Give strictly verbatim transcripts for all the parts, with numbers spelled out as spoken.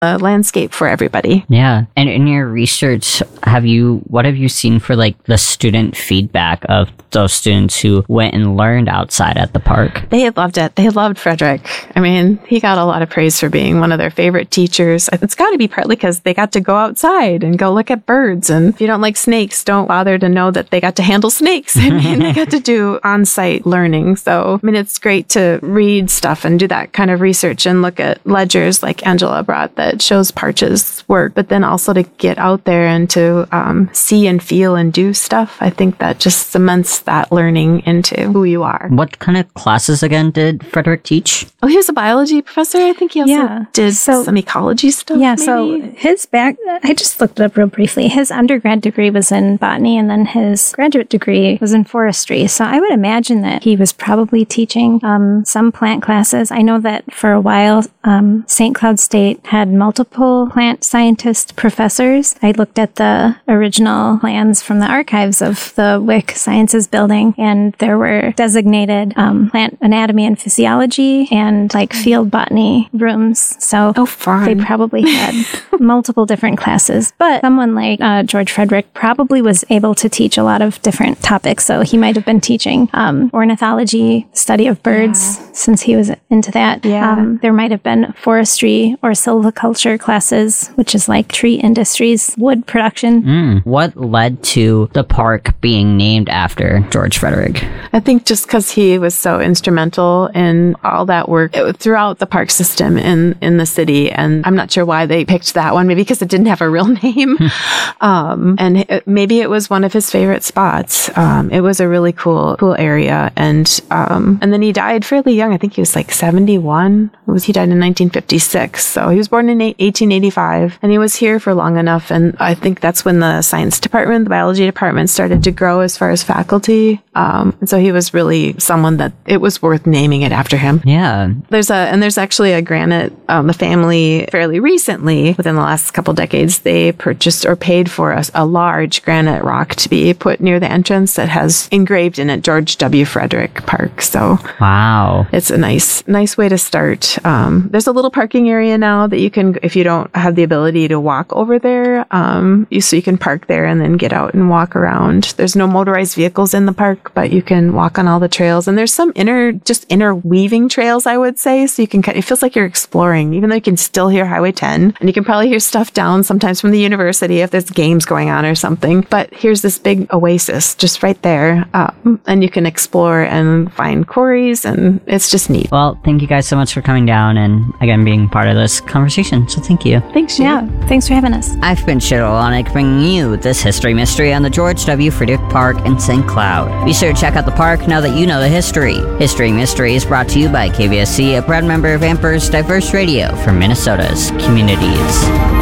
the landscape for everybody. Yeah. And in your research, have you, what have you seen for like the student feedback of those students who went and learned outside at the park? They had loved it. They loved Frederick. I mean, he got a lot of praise for being one of their favorite teachers. It's got to be partly because they got to go outside and go look at birds. And if you don't like snakes, don't bother to know that they got to handle snakes. I mean, they got to do on-site learning. So, I mean, it's great to read stuff and do that kind of research and look at ledgers like Angela brought that shows Parch's work, but then also to get out there and to um, see and feel and do stuff. I think that just cements that learning into who you are. What kind of classes again did Frederick teach? Oh, he was a biology professor. I think he also yeah. did so, some ecology stuff. Yeah, maybe? so his back, I just looked it up real briefly. His undergrad degree was in botany, and then his graduate degree was in forestry. So I would imagine that he was probably teaching um, some plant classes. I know that for a while, um, Saint Cloud State had multiple plant scientist professors. I looked at the original plans from the archives of the Wick Sciences building, and there were designated um, plant anatomy and physiology and like field botany rooms. So oh, fun. They probably had multiple different classes. But someone like uh, George Frederick probably was able to teach a lot of different topics. So he might have been teaching um, ornithology, study of birds, yeah. since he was into that. Yeah. Um, there might have been forestry or silviculture classes, which is like tree industries, wood production. Mm. What led to the park being named after George Frederick? I think just because he was so instrumental in all that work throughout the park system in, in the city. And I'm not sure why they picked that one, maybe because it didn't have a real name. um, and it, maybe it was one of his favorite spots. Um, it was a really cool, cool area. And, um, and then he died fairly young. I think he was like seventy-one. He died in nineteen fifty-six. So he was born in eighteen eighty-five, and he was here for long enough. And I think that's when the science department, the biology department started to grow as far as faculty. Um, and so he was really someone that it was worth naming it after him. Yeah. There's a, and there's actually a granite, um, the family fairly recently, within the last couple decades, they purchased or paid for a, a large granite rock to be put near the entrance that has engraved in it George W. Frederick Park. So wow. It's a nice, nice way to start. Um, there's a little parking area now that you can, if you don't have the ability to walk over there, um, you, so you can park there and then get out and walk around. There's no motorized vehicles in the park, but you can walk on all the trails. And there's some inner, just interweaving trails, I would say. So you can, it feels like you're exploring, even though you can still hear Highway ten, and you can probably hear stuff down sometimes from the university if there's games going on or something. But here's this big oasis just right there. Um, and you can explore and find quarries, and it's just neat. Well, thank you guys so much for coming down and again being part of this conversation. So thank you. Thanks, Shane. Yeah, thanks for having us. I've been Shane Olonick, bringing you this history mystery on the George W. Frederick Park in Saint Cloud. Be sure to check out the park now that you know the history. History Mystery is brought to you by K V S C, a proud member of Amper's Diverse Radio for Minnesota's communities.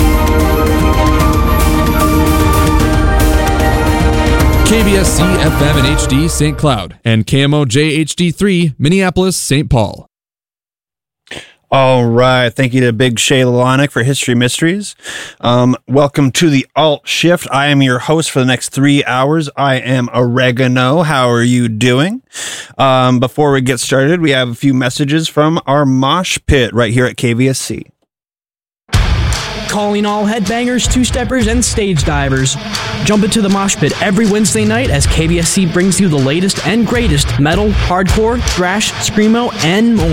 K V S C F M and H D Saint Cloud and K M O J H D three Minneapolis Saint Paul. All right. Thank you to Big Shay Lalonic for History Mysteries. Um, welcome to the Alt Shift. I am your host for the next three hours. I am Oregano. How are you doing? Um, before we get started, we have a few messages from our mosh pit right here at K V S C. Calling all headbangers, two-steppers, and stage divers. Jump into the mosh pit every Wednesday night as K V S C brings you the latest and greatest metal, hardcore, thrash, screamo, and more.